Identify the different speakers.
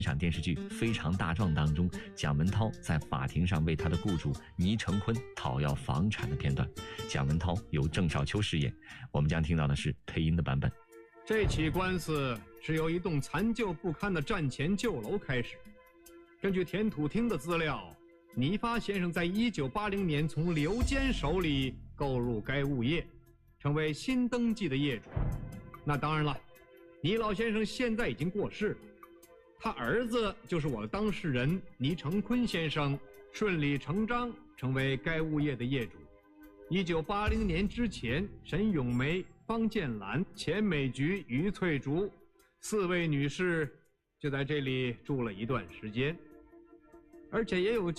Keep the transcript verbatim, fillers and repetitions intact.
Speaker 1: 一场电视剧《非常大壮》当中，蒋文涛在法庭上为他的雇主倪成坤讨要房产的片段。蒋文涛由郑少秋饰演，我们将听到的是配音的版本。
Speaker 2: 这起官司是由一栋残旧不堪的战前旧楼开始。根据田土厅的资料，倪发先生在一九八零年从刘坚手里购入该物业，成为新登记的业主。那当然了，倪老先生现在已经过世了。他儿子就是我的当事人倪成坤先生，顺理成章成为该物业的业主。一九八零年之前，沈咏梅、方建兰、钱美菊、于翠竹四位女士就在这里住了一段时间，而且也有